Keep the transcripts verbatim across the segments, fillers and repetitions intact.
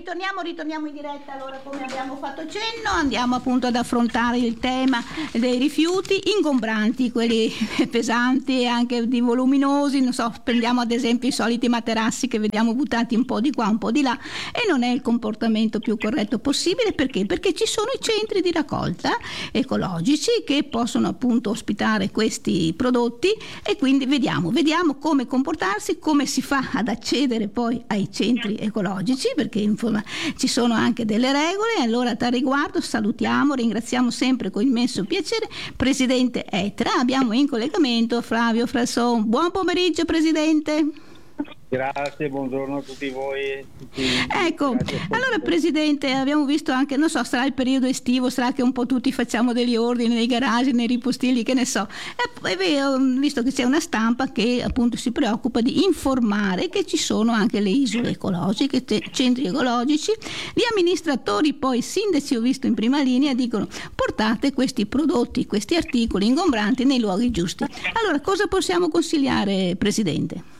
ritorniamo, ritorniamo in diretta. Allora, come abbiamo fatto cenno, andiamo appunto ad affrontare il tema dei rifiuti ingombranti, quelli pesanti e anche di voluminosi. Non so, prendiamo ad esempio i soliti materassi che vediamo buttati un po' di qua, un po' di là, e non è il comportamento più corretto possibile. Perché? Perché ci sono i centri di raccolta ecologici che possono appunto ospitare questi prodotti, e quindi vediamo, vediamo come comportarsi, come si fa ad accedere poi ai centri ecologici, perché insomma ci sono anche delle regole. Allora, a riguardo salutiamo, ringraziamo sempre con immenso piacere Presidente ETRA. Abbiamo in collegamento Flavio Frasson. Buon pomeriggio, Presidente. Grazie, buongiorno a tutti voi. Tutti, ecco, allora Presidente, abbiamo visto anche, non so, sarà il periodo estivo, sarà che un po' tutti facciamo degli ordini nei garage, nei ripostigli, che ne so. E, e ho visto che c'è una stampa che appunto si preoccupa di informare che ci sono anche le isole ecologiche, te, centri ecologici. Gli amministratori, poi sindaci, ho visto in prima linea, dicono: portate questi prodotti, questi articoli ingombranti nei luoghi giusti. Allora, cosa possiamo consigliare, Presidente?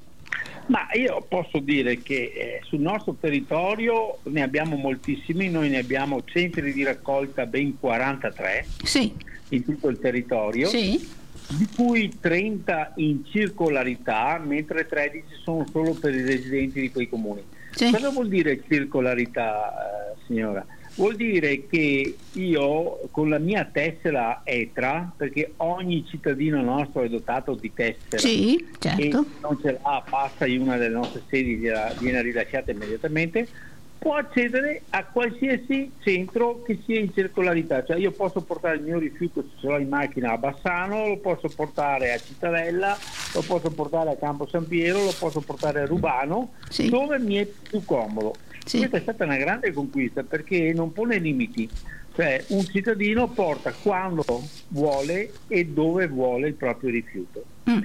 Ma io posso dire che eh, sul nostro territorio ne abbiamo moltissimi. Noi ne abbiamo centri di raccolta ben quarantatré, sì, in tutto il territorio, sì, di cui trenta in circolarità, mentre tredici sono solo per i residenti di quei comuni. Sì. Cosa vuol dire circolarità, eh, signora? Vuol dire che io con la mia tessera ETRA, perché ogni cittadino nostro è dotato di tessera, sì, certo, e non ce l'ha, passa in una delle nostre sedi, viene rilasciata immediatamente, può accedere a qualsiasi centro che sia in circolarità. Cioè io posso portare il mio rifiuto, se ce l'ho in macchina, a Bassano, lo posso portare a Cittadella, lo posso portare a Campo San Piero, lo posso portare a Rubano, sì, dove mi è più comodo. Sì. Questa è stata una grande conquista perché non pone limiti, cioè un cittadino porta quando vuole e dove vuole il proprio rifiuto. Mm.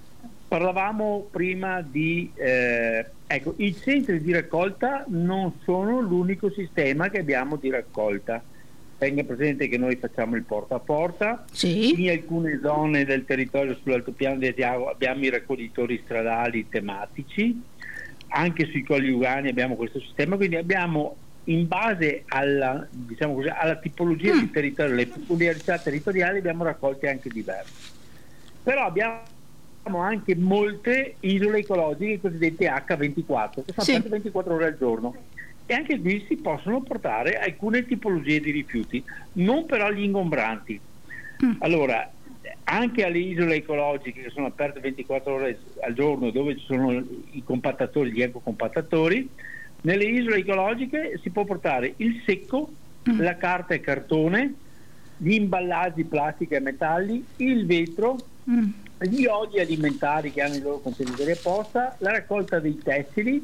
Parlavamo prima di eh, ecco, i centri di raccolta non sono l'unico sistema che abbiamo di raccolta. Tenga presente che noi facciamo il porta a porta, sì, in alcune zone del territorio sull'altopiano di Asiago abbiamo i raccoglitori stradali tematici. Anche sui Colli Ugani abbiamo questo sistema, quindi abbiamo, in base alla, diciamo così, alla tipologia mm. di territorio, le peculiarità territoriali, abbiamo raccolte anche diverse. Però abbiamo anche molte isole ecologiche cosiddette acca ventiquattro, che sono sì. aperte ventiquattro ore al giorno, e anche qui si possono portare alcune tipologie di rifiuti, non però gli ingombranti. Mm. Allora, anche alle isole ecologiche che sono aperte ventiquattro ore al giorno, dove ci sono i compattatori, gli ecocompattatori, nelle isole ecologiche si può portare il secco, mm. la carta e cartone, gli imballaggi plastica e metalli, il vetro, mm. gli oli alimentari che hanno i loro contenitori apposta, la raccolta dei tessili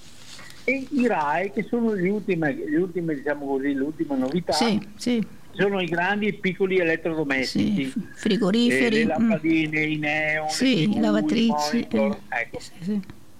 e i R A E, che sono le ultime, le ultime diciamo così, l'ultima novità. Sì, sì. Sono i grandi e piccoli elettrodomestici, sì, frigoriferi, eh, le lampadine, mm. i neon, sì, i lavatrici, monitor, eh. ecco. Sì, sì.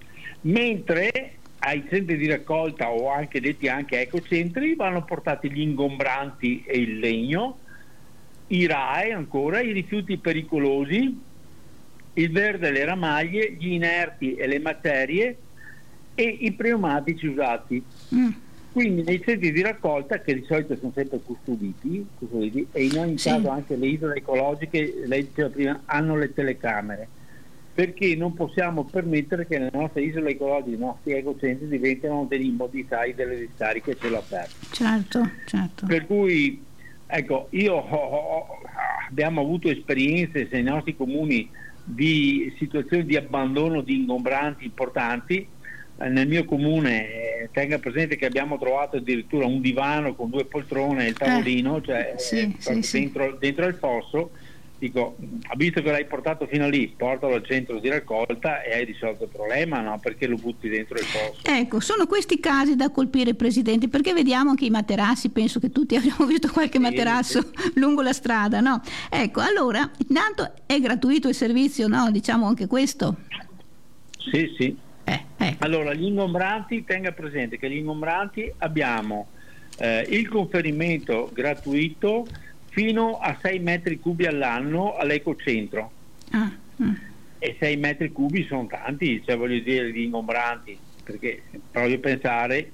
Mentre ai centri di raccolta, o anche detti anche ecocentri, vanno portati gli ingombranti e il legno, i R A E ancora, i rifiuti pericolosi, il verde e le ramaglie, gli inerti e le materie e i pneumatici usati. Mm. Quindi nei centri di raccolta, che di solito sono sempre custoditi, custoditi e in ogni sì. caso anche le isole ecologiche, lei diceva prima, hanno le telecamere, perché non possiamo permettere che le nostre isole ecologiche, i nostri ecocentri diventino degli immobili delle discariche a cielo aperto. Certo, certo. Per cui, ecco, io ho, ho, abbiamo avuto esperienze nei nostri comuni di situazioni di abbandono di ingombranti importanti. Nel mio comune, eh, tenga presente che abbiamo trovato addirittura un divano con due poltrone e il tavolino, eh, cioè sì, eh, sì, dentro, sì. dentro al fosso. Dico, visto che l'hai portato fino a lì, portalo al centro di raccolta e hai risolto il problema, no? Perché lo butti dentro il fosso? Ecco, sono questi casi da colpire, Presidente, perché vediamo anche i materassi, penso che tutti abbiamo visto qualche sì, materasso sì. lungo la strada, no? Ecco, allora, intanto è gratuito il servizio, no? Diciamo anche questo. Sì, sì. Eh, eh. Allora, gli ingombranti, tenga presente che gli ingombranti abbiamo eh, il conferimento gratuito fino a sei metri cubi all'anno all'ecocentro. Ah, ah. E sei metri cubi sono tanti, cioè voglio dire, gli ingombranti, perché voglio pensare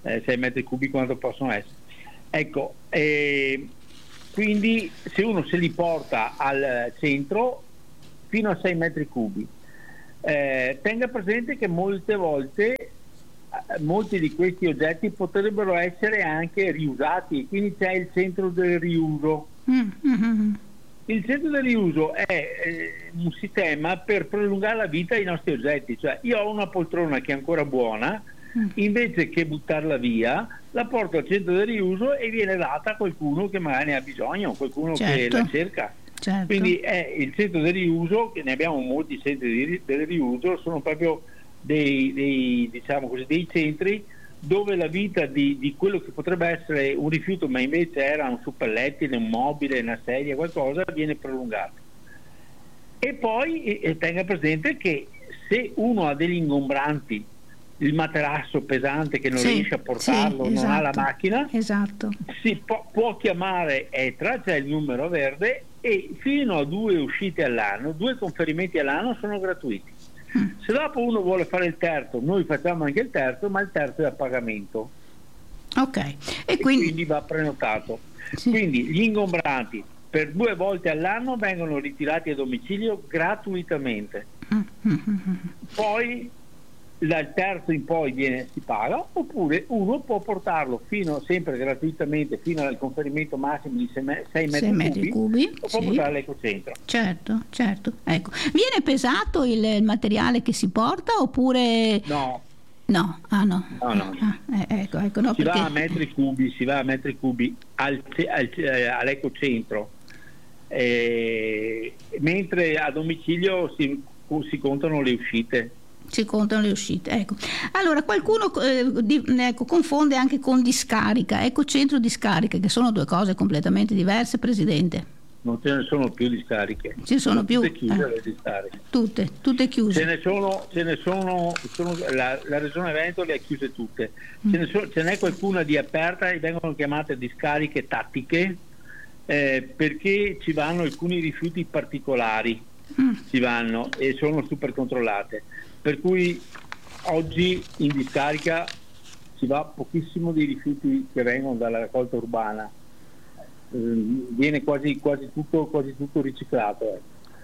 eh, sei metri cubi quanto possono essere. Ecco, eh, quindi se uno se li porta al centro fino a sei metri cubi, eh, tenga presente che molte volte molti di questi oggetti potrebbero essere anche riusati, quindi c'è il centro del riuso. Mm-hmm. Il centro del riuso è eh, un sistema per prolungare la vita ai nostri oggetti, cioè io ho una poltrona che è ancora buona, mm. invece che buttarla via la porto al centro del riuso e viene data a qualcuno che magari ne ha bisogno, qualcuno certo. che la cerca. Certo. Quindi è il centro del riuso, che ne abbiamo molti centri di, del riuso, sono proprio dei, dei, diciamo così, dei centri dove la vita di, di quello che potrebbe essere un rifiuto ma invece era un suppellettile, un mobile, una sedia, qualcosa, viene prolungato. E poi e, tenga presente che se uno ha degli ingombranti, il materasso pesante che non sì, riesce a portarlo, sì, esatto, non ha la macchina, esatto. si può, può chiamare ETRA, c'è il numero verde, e fino a due uscite all'anno, due conferimenti all'anno sono gratuiti. Mm. Se dopo uno vuole fare il terzo, noi facciamo anche il terzo, ma il terzo è a pagamento. Ok. E, e quindi... quindi va prenotato. Sì. Quindi gli ingombranti per due volte all'anno vengono ritirati a domicilio gratuitamente. Mm-hmm. Poi dal terzo in poi viene, si paga, oppure uno può portarlo fino sempre gratuitamente fino al conferimento massimo di sei metri cubi, lo può sì. portare all'ecocentro. Certo, certo. Ecco. Viene pesato il, il materiale che si porta oppure no? No, ah no. No, no. Ah, eh, ecco, ecco, no, si perché... va a metri cubi, si va a metri cubi al, al, eh, all'ecocentro, eh, mentre a domicilio si, si contano le uscite. Si contano le uscite, ecco. Allora qualcuno eh, di, ecco, confonde anche con discarica, ecocentro discarica, che sono due cose completamente diverse, Presidente. Non ce ne sono più discariche. Ci sono, sono più tutte chiuse eh. le discariche. Tutte, tutte chiuse. Ce ne sono, ce ne sono, sono la, la Regione Veneto le ha chiuse tutte. Mm. Ce, ne so, ce n'è qualcuna di aperta e vengono chiamate discariche tattiche eh, perché ci vanno alcuni rifiuti particolari, mm. ci vanno e sono super controllate. Per cui oggi in discarica si va pochissimo dei rifiuti che vengono dalla raccolta urbana, eh, viene quasi, quasi, tutto, quasi tutto riciclato.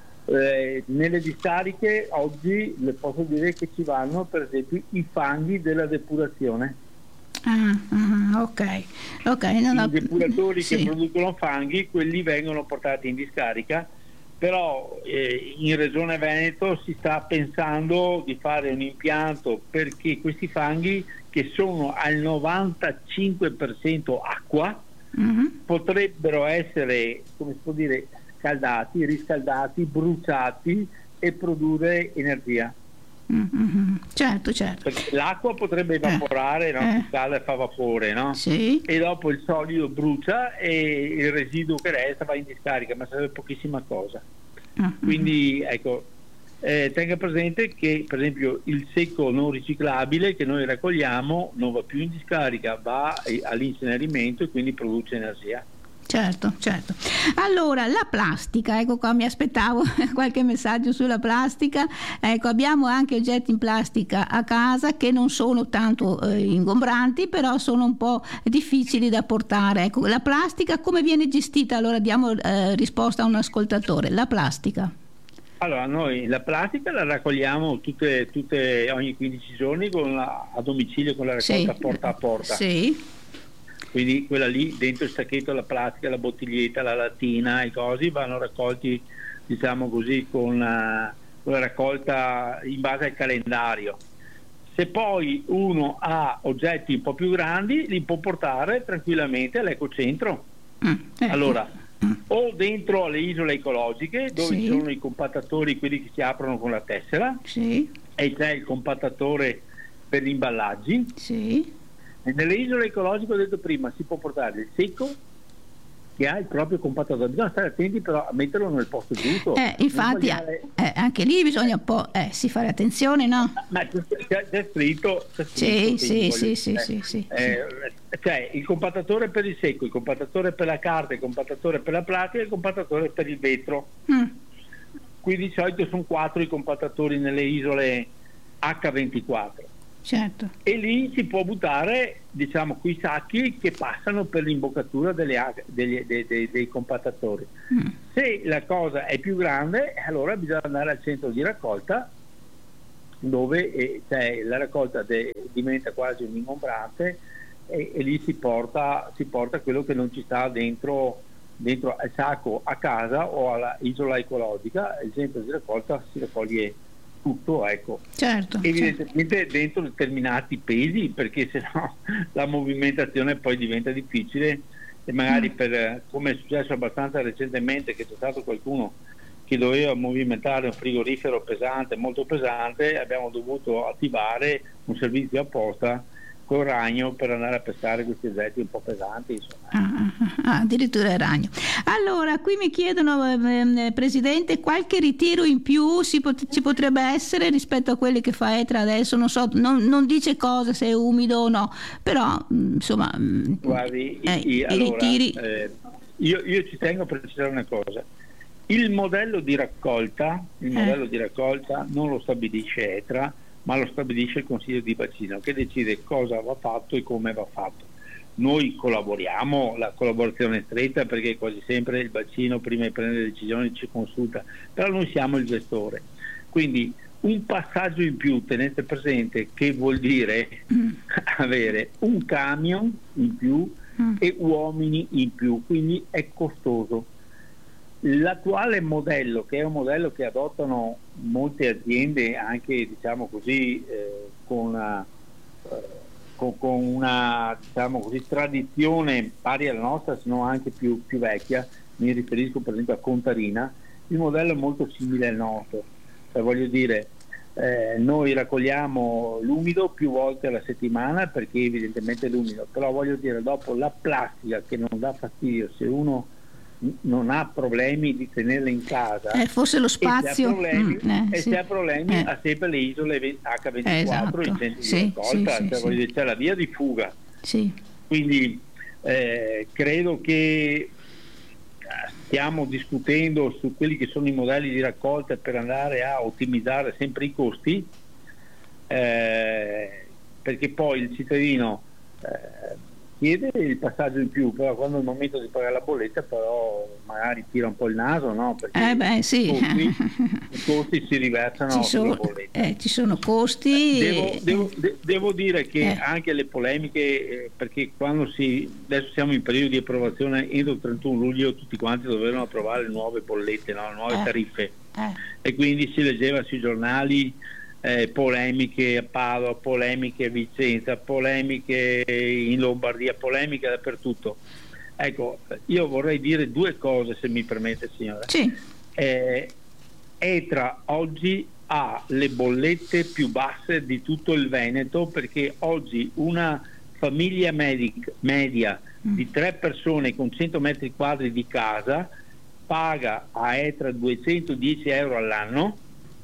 Eh, nelle discariche oggi le posso dire che ci vanno per esempio i fanghi della depurazione. Ah, ah, ok, ok. Non I ho... depuratori sì. che producono fanghi, quelli vengono portati in discarica. Però eh, in Regione Veneto si sta pensando di fare un impianto perché questi fanghi, che sono al novantacinque per cento acqua, mm-hmm. potrebbero essere, come si può dire, scaldati, riscaldati, bruciati e produrre energia. Mm-hmm. Certo, certo. Perché l'acqua potrebbe evaporare, eh, no? eh. si scalda e fa vapore, no? Sì. E dopo il solido brucia e il residuo che resta va in discarica, ma serve pochissima cosa. Uh-huh. Quindi ecco, eh, tenga presente che per esempio il secco non riciclabile che noi raccogliamo non va più in discarica, va all'incenerimento e quindi produce energia. Certo, certo. Allora, la plastica, ecco qua, mi aspettavo qualche messaggio sulla plastica. Ecco, abbiamo anche oggetti in plastica a casa che non sono tanto eh, ingombranti, però sono un po' difficili da portare. Ecco, la plastica come viene gestita? Allora diamo eh, risposta a un ascoltatore. La plastica. Allora, noi la plastica la raccogliamo tutte, tutte ogni quindici giorni con la, a domicilio con la raccolta sì. porta a porta. Sì. Quindi quella lì dentro il sacchetto, la plastica, la bottiglietta, la lattina, i cosi vanno raccolti, diciamo così, con, uh, con la raccolta in base al calendario. Se poi uno ha oggetti un po' più grandi, li può portare tranquillamente all'ecocentro. Mm, ecco. Allora, mm. o dentro alle isole ecologiche, dove sì. ci sono i compattatori, quelli che si aprono con la tessera, sì. e c'è il compattatore per gli imballaggi. Sì. E nelle isole ecologiche, ho detto prima, si può portare il secco che ha il proprio compattatore, bisogna stare attenti però a metterlo nel posto giusto. Eh, infatti sbagliare... eh, anche lì bisogna un po' eh, si fare attenzione, no? Ma c'è, c'è scritto, c'è sì, scritto sì, sì, sì, eh, sì, sì, eh, sì. Cioè il compattatore per il secco, il compattatore per la carta, il compattatore per la plastica e il compattatore per il vetro. Mm. Qui di solito sono quattro i compattatori nelle isole acca ventiquattro. certo. E lì si può buttare, diciamo, quei sacchi che passano per l'imboccatura delle, degli, dei, dei, dei compattatori. Mm. Se la cosa è più grande, allora bisogna andare al centro di raccolta, dove eh, cioè, la raccolta de, diventa quasi un ingombrante, e, e lì si porta, si porta quello che non ci sta dentro, dentro al sacco a casa o alla isola ecologica. Il centro di raccolta si raccoglie tutto, ecco. Certo, evidentemente certo. dentro determinati pesi, perché sennò la movimentazione poi diventa difficile, e magari mm. per, come è successo abbastanza recentemente, che c'è stato qualcuno che doveva movimentare un frigorifero pesante, molto pesante, abbiamo dovuto attivare un servizio apposta col ragno per andare a pescare questi oggetti un po' pesanti, insomma. Ah, ah, addirittura il ragno. Allora, qui mi chiedono, eh, Presidente, qualche ritiro in più si pot- ci potrebbe essere rispetto a quelli che fa Etra adesso? Non so, non, non dice cosa, se è umido o no, però insomma, guardi, eh, i, i allora, ritiri. Eh, io, io ci tengo a precisare una cosa: il modello di raccolta, il eh. modello di raccolta non lo stabilisce Etra, ma lo stabilisce il Consiglio di bacino, che decide cosa va fatto e come va fatto. Noi collaboriamo, la collaborazione è stretta, perché quasi sempre il bacino prima di prendere decisioni ci consulta, però noi siamo il gestore. Quindi un passaggio in più, tenete presente che vuol dire mm. avere un camion in più mm. e uomini in più, quindi è costoso. L'attuale modello, che è un modello che adottano molte aziende, anche diciamo così, eh, con una, eh, con, con una diciamo così, tradizione pari alla nostra, se non anche più, più vecchia, mi riferisco per esempio a Contarina, il modello è molto simile al nostro. Cioè, voglio dire, eh, noi raccogliamo l'umido più volte alla settimana, perché evidentemente è l'umido, però voglio dire, dopo la plastica, che non dà fastidio se uno non ha problemi di tenerla in casa, eh, forse lo spazio, e se ha problemi, mm, eh, e sì. se ha problemi eh. ha sempre le isole acca ventiquattro, esatto. i centri sì, di raccolta, sì, cioè, sì, dire, c'è la via di fuga. Sì. Quindi eh, credo che stiamo discutendo su quelli che sono i modelli di raccolta per andare a ottimizzare sempre i costi, eh, perché poi il cittadino eh, chiede il passaggio in più, però quando è il momento di pagare la bolletta però magari tira un po' il naso, no? Perché eh beh, sì. i, costi, i costi si riversano ci sono, sulla bolletta. Eh, ci sono costi. Devo, e... devo, de, devo dire che eh. anche le polemiche, eh, perché quando si adesso siamo in periodo di approvazione, entro il trentuno luglio tutti quanti dovevano approvare le nuove bollette, no? Le nuove eh. tariffe, eh. e quindi si leggeva sui giornali Eh, polemiche a Padova, polemiche a Vicenza, polemiche in Lombardia, polemiche dappertutto. Ecco, io vorrei dire due cose, se mi permette, signora. Sì. Eh, Etra oggi ha le bollette più basse di tutto il Veneto, perché oggi una famiglia medic, media mm. di tre persone con cento metri quadri di casa paga a Etra duecentodieci euro all'anno.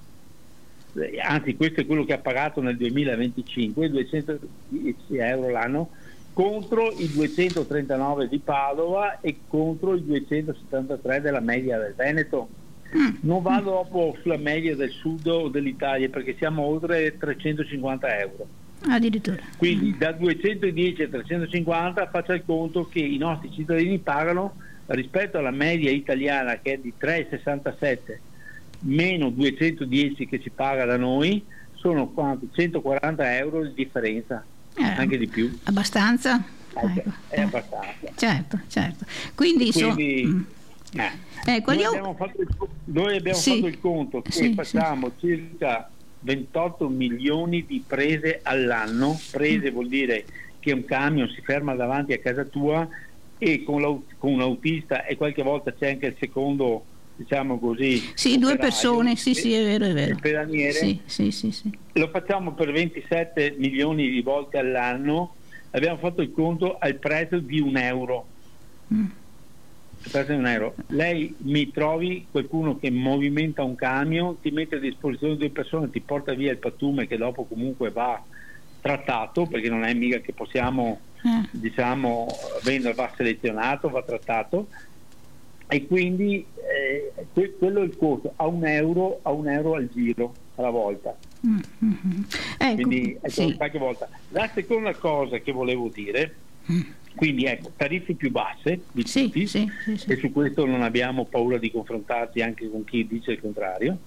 Anzi, questo è quello che ha pagato nel duemilaventicinque, duecentodieci euro l'anno, contro i duecentotrentanove di Padova e contro i duecentosettantatré della media del Veneto. Non vado dopo sulla media del sud o dell'Italia, perché siamo oltre trecentocinquanta euro. Addirittura. Quindi da duecentodieci a trecentocinquanta faccia il conto che i nostri cittadini pagano, rispetto alla media italiana che è di tre virgola sessantasette meno duecentodieci che si paga da noi, sono quanti? centoquaranta euro di differenza, eh, anche di più. Abbastanza? Ecco, ecco. È abbastanza. Certo, certo. Quindi, Quindi so... eh, ecco, noi, io... abbiamo fatto il, noi abbiamo sì. fatto il conto che sì, facciamo sì. circa ventotto milioni di prese all'anno. Prese mm. vuol dire che un camion si ferma davanti a casa tua, e con, con un autista, e qualche volta c'è anche il secondo, diciamo così, sì, due persone, sì, sì, è vero, è vero. Il pedaniere, sì, sì, sì, sì. Lo facciamo per ventisette milioni di volte all'anno. Abbiamo fatto il conto al prezzo di un euro. Mm. Il prezzo di un euro. Lei mi trovi qualcuno che movimenta un camion, ti mette a disposizione due persone, ti porta via il pattume, che dopo comunque va trattato, perché non è mica che possiamo, eh. diciamo, vendere, va selezionato, va trattato. E quindi eh, quello è il costo, a un euro a un euro al giro alla volta. Mm-hmm. Ecco, quindi ecco, sì. qualche volta. La seconda cosa che volevo dire, mm. quindi ecco, tariffe più basse di sì, tutti, sì, sì, sì. e su questo non abbiamo paura di confrontarci anche con chi dice il contrario,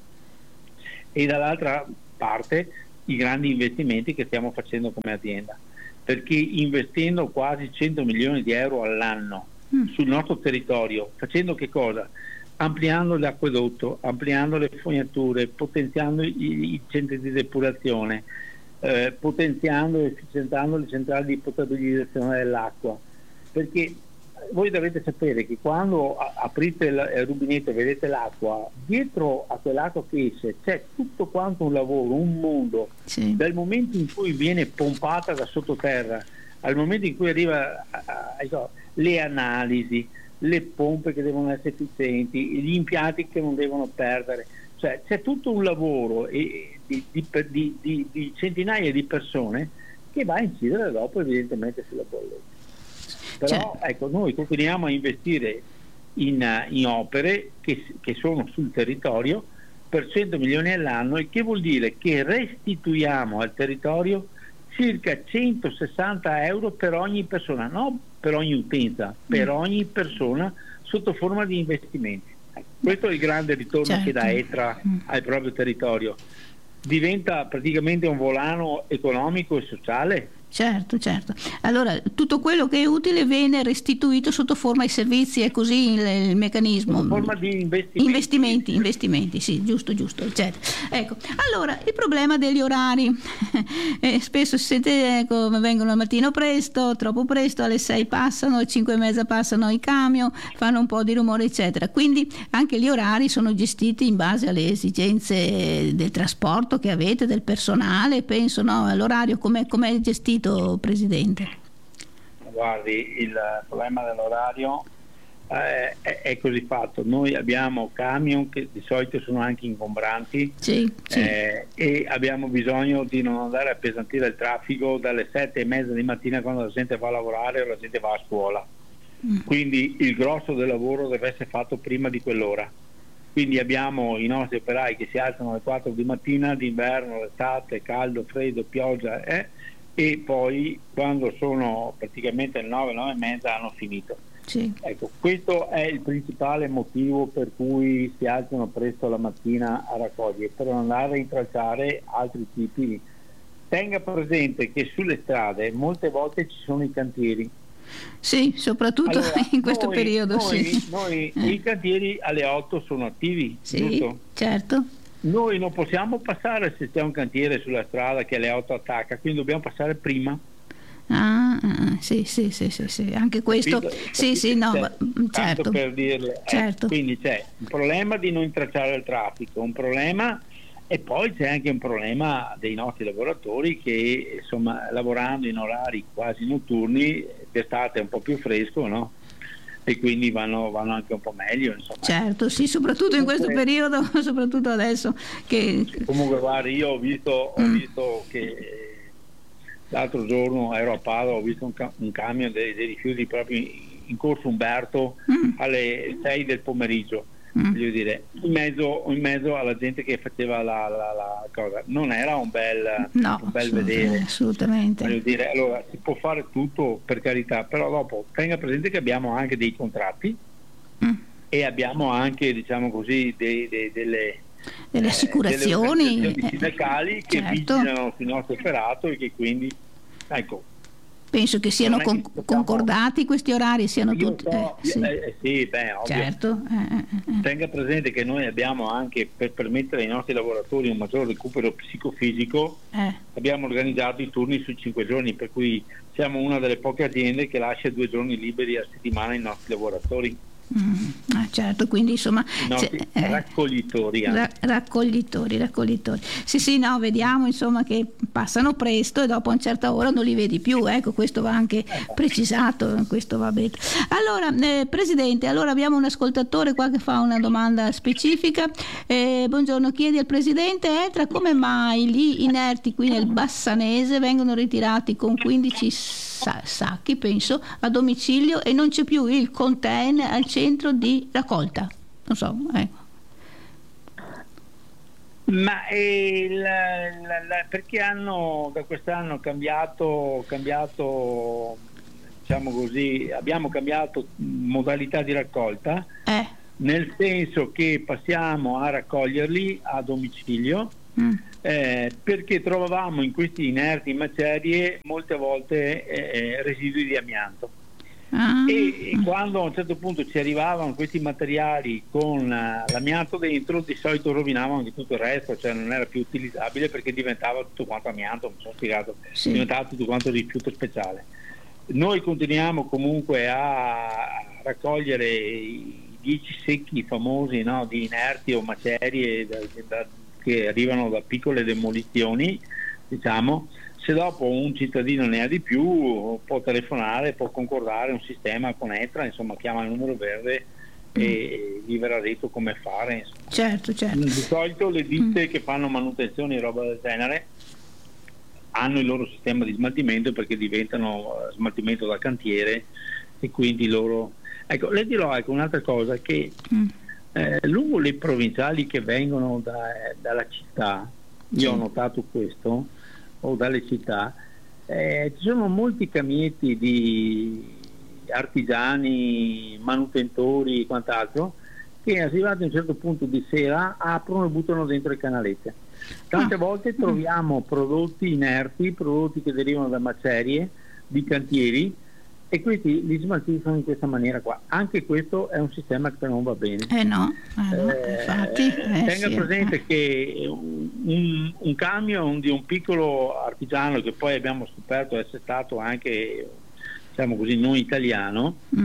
e dall'altra parte i grandi investimenti che stiamo facendo come azienda, perché investendo quasi cento milioni di euro all'anno mm. sul nostro territorio, facendo che cosa? Ampliando l'acquedotto, ampliando le fognature, potenziando i, i centri di depurazione, eh, potenziando e efficientando le centrali di potabilizzazione dell'acqua, perché voi dovete sapere che quando aprite il rubinetto e vedete l'acqua, dietro a quell'acqua che esce c'è tutto quanto un lavoro, un mondo, sì. Dal momento in cui viene pompata da sottoterra al momento in cui arriva a, a, a, le analisi, le pompe che devono essere efficienti, gli impianti che non devono perdere, cioè c'è tutto un lavoro e, di, di, di, di, di centinaia di persone che va a incidere dopo evidentemente sulla bolletta. Però cioè. ecco, noi continuiamo a investire in, in opere che, che sono sul territorio per cento milioni all'anno, il che vuol dire che restituiamo al territorio circa centosessanta euro per ogni persona, non per ogni utenza, per ogni persona sotto forma di investimenti. Ecco, questo è il grande ritorno certo. che dà Etra al proprio territorio. Diventa praticamente un volano economico e sociale. Certo, certo. Allora, tutto quello che è utile viene restituito sotto forma di servizi, è così il, il meccanismo. Sotto forma di investimenti. Investimenti, investimenti, sì, giusto, giusto. Certo. Ecco, allora, il problema degli orari. Eh, spesso si sente, ecco, vengono al mattino presto, troppo presto, alle sei passano, alle cinque e mezza passano i camion, fanno un po' di rumore, eccetera. Quindi anche gli orari sono gestiti in base alle esigenze del trasporto che avete, del personale, penso, no? L'orario com'è, com'è gestito, Presidente? Guardi, il problema dell'orario eh, è, è così fatto. Noi abbiamo camion che di solito sono anche ingombranti, sì, sì. Eh, e abbiamo bisogno di non andare a appesantire il traffico dalle sette e mezza di mattina quando la gente va a lavorare o la gente va a scuola. Mm. Quindi il grosso del lavoro deve essere fatto prima di quell'ora. Quindi abbiamo i nostri operai che si alzano alle quattro di mattina, d'inverno, l'estate, caldo, freddo, pioggia, eh, e poi quando sono praticamente alle nove, nove e mezza hanno finito. Sì. Ecco, questo è il principale motivo per cui si alzano presto la mattina a raccogliere, per non andare a intralciare altri tipi. Tenga presente che sulle strade molte volte ci sono i cantieri. Sì, soprattutto allora, in questo noi, periodo. Noi, sì. noi eh. i cantieri alle otto sono attivi, sì, giusto? Certo. Noi non possiamo passare se c'è un cantiere sulla strada che alle otto attacca, quindi dobbiamo passare prima. Ah, ah sì, sì, sì, sì, sì, anche questo. Capito? Sì, sì, no, c'è, certo. Per dirle, certo. Eh, quindi c'è un problema di non intralciare il traffico, un problema, e poi c'è anche un problema dei nostri lavoratori che insomma lavorando in orari quasi notturni, d'estate è un po' più fresco, no? E quindi vanno, vanno anche un po' meglio, insomma. Certo, sì, soprattutto in questo periodo, soprattutto adesso che... Comunque guardi, io ho visto, ho mm. visto che l'altro giorno ero a Padova, ho visto un, ca- un camion dei, dei rifiuti proprio in, in corso Umberto mm. alle sei del pomeriggio. Mm. Voglio dire, in mezzo, in mezzo alla gente che faceva la, la, la cosa, non era un bel, no, un bel vedere. Assolutamente. Voglio dire, allora si può fare tutto, per carità, però dopo tenga presente che abbiamo anche dei contratti mm. e abbiamo anche, diciamo così, dei, dei, delle, delle assicurazioni, eh, delle sindacali eh, che certo. vigilano sul nostro operato e che quindi, ecco. Penso che siano con, possiamo... concordati questi orari, siano Io tutti. So, eh, sì. Eh, sì, beh, ovvio. Certo. Eh, eh, eh. Tenga presente che noi abbiamo anche, per permettere ai nostri lavoratori un maggior recupero psicofisico, eh. abbiamo organizzato i turni su cinque giorni, per cui siamo una delle poche aziende che lascia due giorni liberi a settimana ai nostri lavoratori. Mm, ah, certo, quindi insomma eh, raccoglitori, ra- raccoglitori raccoglitori sì sì no vediamo insomma che passano presto e dopo a una certa ora non li vedi più, ecco, questo va anche precisato, questo va bene. Allora eh, Presidente, allora abbiamo un ascoltatore qua che fa una domanda specifica. Eh, buongiorno, chiedi al Presidente Etra come mai gli inerti qui nel Bassanese vengono ritirati con quindici sa- sacchi penso a domicilio e non c'è più il container al centro di raccolta, non so, ecco. Ma eh, la, la, la, perché hanno da quest'anno cambiato, cambiato, diciamo così, abbiamo cambiato modalità di raccolta, eh. nel senso che passiamo a raccoglierli a domicilio, mm. eh, perché trovavamo in questi inerti macerie molte volte eh, residui di amianto. Ah. E, e quando a un certo punto ci arrivavano questi materiali con uh, l'amianto dentro, di solito rovinavano anche tutto il resto, cioè non era più utilizzabile perché diventava tutto quanto amianto, mi sono spiegato, sì. diventava tutto quanto rifiuto speciale. Noi continuiamo comunque a raccogliere i dieci secchi famosi, no, di inerti o macerie da, da, che arrivano da piccole demolizioni, diciamo. Se dopo un cittadino ne ha di più può telefonare, può concordare un sistema con Etra, insomma chiama il numero verde mm. e gli verrà detto come fare, insomma. Certo, certo. Di solito le ditte mm. che fanno manutenzione e roba del genere hanno il loro sistema di smaltimento, perché diventano smaltimento da cantiere, e quindi loro... Ecco, le dirò ecco, un'altra cosa, che mm. eh, lungo le provinciali che vengono da, dalla città, io sì. ho notato questo, o dalle città, eh, ci sono molti camietti di artigiani, manutentori e quant'altro, che arrivati a un certo punto di sera aprono e buttano dentro le canalette. Tante ah. volte troviamo prodotti inerti, prodotti che derivano da macerie, di cantieri, e questi li smaltiscono in questa maniera qua. Anche questo è un sistema che non va bene. Eh no, eh no eh, infatti. Eh, tenga sì, presente eh. che un, un camion di un piccolo artigiano, che poi abbiamo scoperto essere stato anche, diciamo così, non italiano, mm.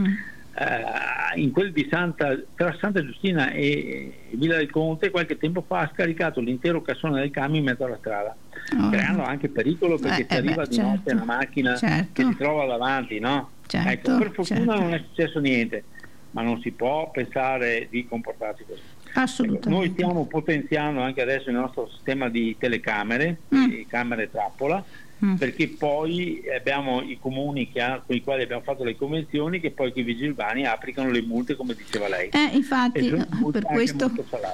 eh, in quel di Santa, tra Santa Giustina e Villa del Conte, qualche tempo fa ha scaricato l'intero cassone del camion in mezzo alla strada, oh. creando anche pericolo, perché eh, ti arriva eh beh, di certo. notte una macchina certo. che ti trova davanti, no? Certo, ecco, per fortuna certo. non è successo niente, ma non si può pensare di comportarsi così. Assolutamente. Ecco, noi stiamo potenziando anche adesso il nostro sistema di telecamere, mm. di camere trappola, mm. perché poi abbiamo i comuni che ha, con i quali abbiamo fatto le convenzioni, che poi i vigili urbani applicano le multe, come diceva lei. Eh, infatti, per questo,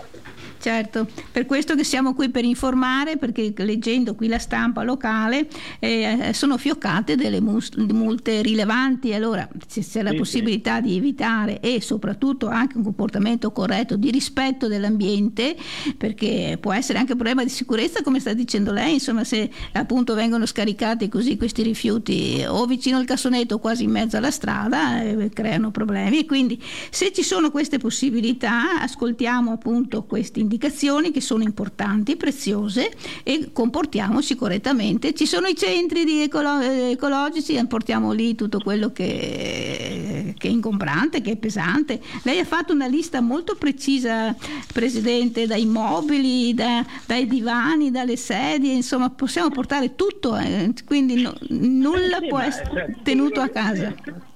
certo, per questo che siamo qui per informare, perché leggendo qui la stampa locale eh, sono fioccate delle multe rilevanti. Allora se c'è la sì, possibilità sì. di evitare, e soprattutto anche un comportamento corretto di rispetto dell'ambiente, perché può essere anche un problema di sicurezza, come sta dicendo lei, insomma, se appunto vengono scaricati così questi rifiuti o vicino al cassonetto o quasi in mezzo alla strada, eh, creano problemi. E quindi se ci sono queste possibilità, ascoltiamo appunto queste indicazioni che sono importanti, preziose, e comportiamoci correttamente. Ci sono i centri di ecolo- ecologici, portiamo lì tutto quello che, che è ingombrante, che è pesante. Lei ha fatto una lista molto precisa, Presidente, dai mobili, da, dai divani, dalle sedie, insomma possiamo portare tutto, eh, quindi no, nulla sì, può essere tenuto a casa.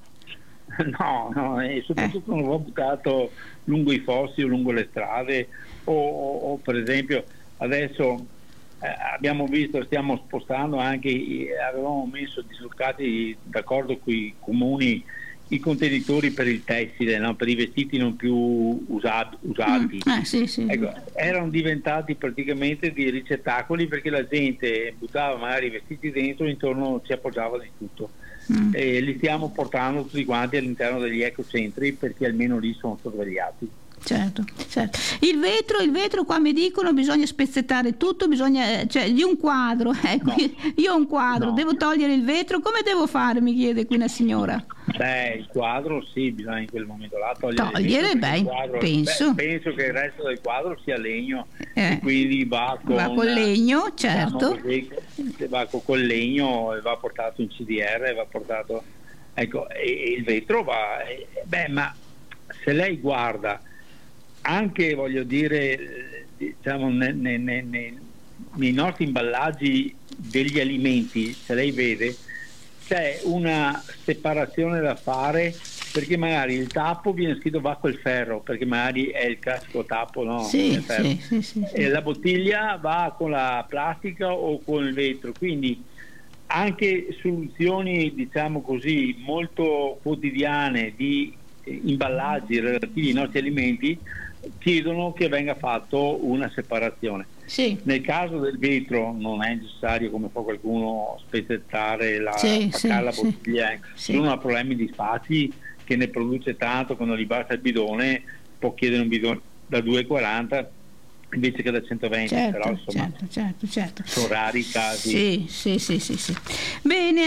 No, no, e soprattutto eh. non va buttato lungo i fossi o lungo le strade, o, o, o per esempio adesso eh, abbiamo visto, stiamo spostando anche, eh, avevamo messo dislocati d'accordo con i comuni i contenitori per il tessile, no? Per i vestiti non più usab- usati. Mm, eh, sì, sì, ecco, erano diventati praticamente dei ricettacoli, perché la gente buttava magari i vestiti dentro, intorno ci appoggiava di tutto. Mm. E li stiamo portando tutti quanti all'interno degli ecocentri, perché almeno lì sono sorvegliati. Certo, certo. Il vetro, il vetro qua mi dicono bisogna spezzettare tutto, bisogna, cioè di un quadro, ecco, no. io ho un quadro, no. devo togliere il vetro, come devo fare, mi chiede qui una signora. Beh, il quadro sì, bisogna in quel momento là togliere, togliere il vetro, beh, quadro, penso. Beh, penso che il resto del quadro sia legno, eh. e quindi va con, va con legno, certo. Diciamo così, va con legno, e va portato in C D R, va portato, ecco, e, e il vetro va, e, beh, ma se lei guarda anche, voglio dire, diciamo, ne, ne, ne, nei nostri imballaggi degli alimenti, se lei vede, c'è una separazione da fare, perché magari il tappo viene scritto va col ferro, perché magari è il classico tappo, no? Sì, sì, sì, sì, e sì. La bottiglia va con la plastica o con il vetro, quindi anche soluzioni, diciamo così, molto quotidiane di imballaggi relativi ai nostri alimenti chiedono che venga fatto una separazione. Sì. Nel caso del vetro non è necessario, come fa qualcuno, spezzettare la, sì, la, sì, la sì, bottiglia. sì. Se uno ha problemi di spazi, che ne produce tanto, quando gli basta il bidone, può chiedere un bidone da due e quaranta invece che da centoventi, certo, però insomma certo, certo, certo. sono rari i casi. Sì, sì, sì, sì, sì. Bene.